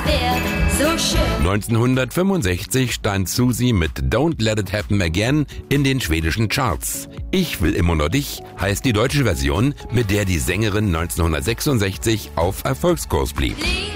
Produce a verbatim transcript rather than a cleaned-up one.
wär so schön. neunzehnhundertfünfundsechzig stand Susi mit Don't Let It Happen Again in den schwedischen Charts. Ich will immer nur dich heißt die deutsche Version, mit der die Sängerin neunzehnhundertsechsundsechzig auf Erfolgskurs blieb.